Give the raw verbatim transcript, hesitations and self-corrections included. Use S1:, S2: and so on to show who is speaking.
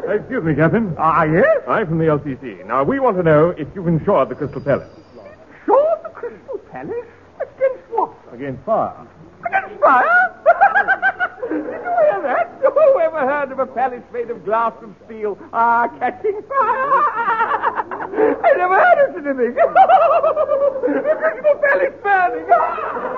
S1: Excuse me, Captain.
S2: Ah, yes?
S1: I'm from the L C C. Now, we want to know if you've insured the Crystal Palace.
S2: Sure, the Crystal Palace? Against what?
S1: Against fire.
S2: Against fire? Did you hear that? Who ever heard of a palace made of glass and steel, ah, catching fire? I never heard of such a thing. The Crystal Palace burning.